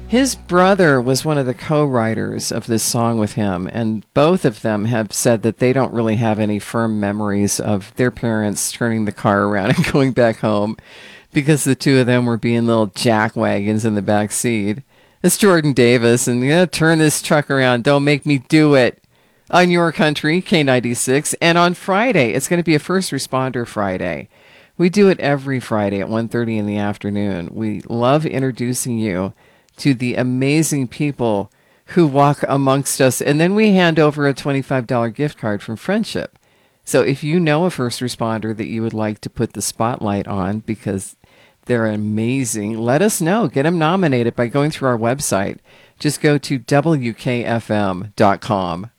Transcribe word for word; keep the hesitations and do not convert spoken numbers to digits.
His brother was one of the co-writers of this song with him, and both of them have said that they don't really have any firm memories of their parents turning the car around and going back home because the two of them were being little jackwagons in the back seat. It's Jordan Davis, and yeah, turn this truck around. Don't make me do it. On Your Country, K ninety-six, and on Friday, it's going to be a First Responder Friday. We do it every Friday at one thirty in the afternoon. We love introducing you to the amazing people who walk amongst us, and then we hand over a twenty-five dollars gift card from Friendship. So if you know a first responder that you would like to put the spotlight on because they're amazing, let us know. Get them nominated by going through our website. Just go to W K F M dot com.